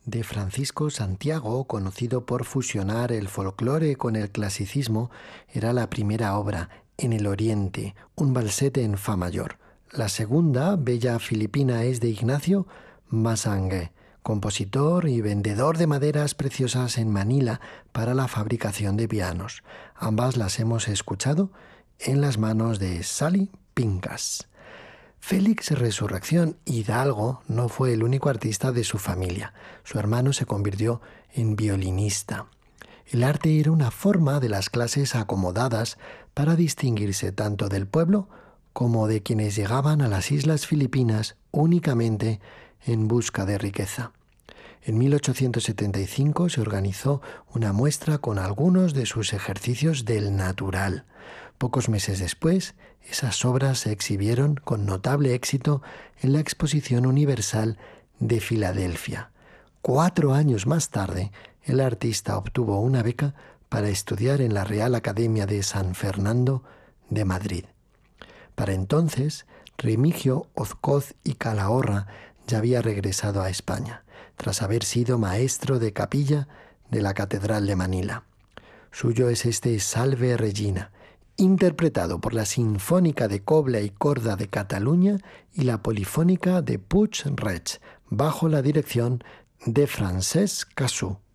de Francisco Santiago, conocido por fusionar el folclore con el clasicismo, era la primera obra, En el Oriente, un balsete en fa mayor. La segunda, Bella Filipina, es de Ignacio Massangue, compositor y vendedor de maderas preciosas en Manila para la fabricación de pianos. Ambas las hemos escuchado en las manos de Sally Pincas. Félix Resurrección Hidalgo no fue el único artista de su familia. Su hermano se convirtió en violinista. El arte era una forma de las clases acomodadas para distinguirse tanto del pueblo como de quienes llegaban a las islas Filipinas únicamente en busca de riqueza. En 1875 se organizó una muestra con algunos de sus ejercicios del natural. Pocos meses después, esas obras se exhibieron con notable éxito en la Exposición Universal de Filadelfia. 4 años más tarde, el artista obtuvo una beca para estudiar en la Real Academia de San Fernando de Madrid. Para entonces, Remigio Ozcoz y Calahorra ya había regresado a España, tras haber sido maestro de capilla de la Catedral de Manila. Suyo es este Salve Regina, interpretado por la Sinfónica de Cobla y Corda de Cataluña y la Polifónica de Puig-Reig, bajo la dirección de Francesc Cassú.